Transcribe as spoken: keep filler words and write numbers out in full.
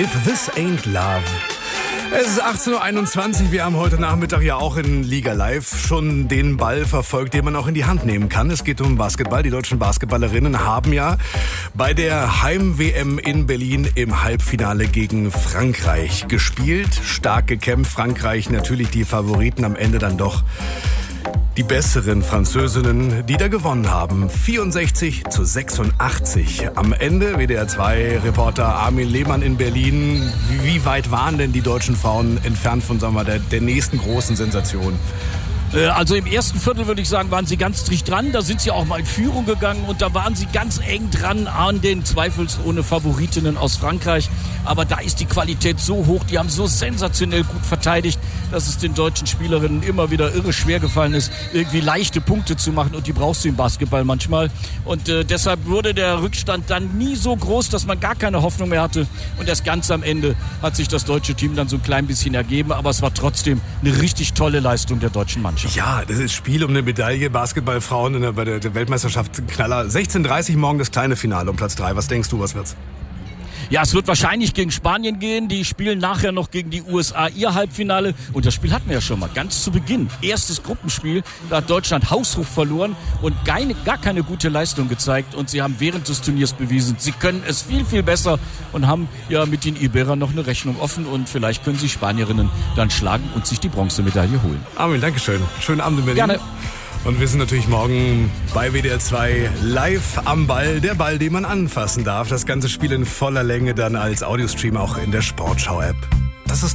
If this ain't love. Es ist achtzehn Uhr einundzwanzig. Wir haben heute Nachmittag ja auch in Liga Live schon den Ball verfolgt, den man auch in die Hand nehmen kann. Es geht um Basketball. Die deutschen Basketballerinnen haben ja bei der Heim-W M in Berlin im Halbfinale gegen Frankreich gespielt. Stark gekämpft. Frankreich natürlich die Favoriten, am Ende dann doch die besseren Französinnen, die da gewonnen haben. vierundsechzig zu sechsundachtzig. Am Ende W D R zwei Reporter Armin Lehmann in Berlin. Wie weit waren denn die deutschen Frauen entfernt von, sagen wir, der, der nächsten großen Sensation? Also im ersten Viertel würde ich sagen, waren sie ganz dicht dran. Da sind sie auch mal in Führung gegangen und da waren sie ganz eng dran an den zweifelsohne Favoritinnen aus Frankreich. Aber da ist die Qualität so hoch, die haben so sensationell gut verteidigt, dass es den deutschen Spielerinnen immer wieder irre schwer gefallen ist, irgendwie leichte Punkte zu machen, und die brauchst du im Basketball manchmal. Und äh, deshalb wurde der Rückstand dann nie so groß, dass man gar keine Hoffnung mehr hatte. Und erst ganz am Ende hat sich das deutsche Team dann so ein klein bisschen ergeben. Aber es war trotzdem eine richtig tolle Leistung der deutschen Mannschaft. Ja, das ist Spiel um eine Medaille. Basketballfrauen in der, bei der, der Weltmeisterschaft Knaller. sechzehn Uhr dreißig morgen das kleine Finale um Platz drei. Was denkst du, was wird's? Ja, es wird wahrscheinlich gegen Spanien gehen. Die spielen nachher noch gegen die U S A ihr Halbfinale. Und das Spiel hatten wir ja schon mal ganz zu Beginn. Erstes Gruppenspiel. Da hat Deutschland haushoch verloren und keine, gar keine gute Leistung gezeigt. Und sie haben während des Turniers bewiesen, sie können es viel, viel besser und haben ja mit den Iberer noch eine Rechnung offen. Und vielleicht können sie Spanierinnen dann schlagen und sich die Bronzemedaille holen. Armin, Dankeschön. Schönen Abend in Berlin. Gerne. Und wir sind natürlich morgen bei W D R zwei live am Ball. Der Ball, den man anfassen darf. Das ganze Spiel in voller Länge dann als Audiostream auch in der Sportschau-App.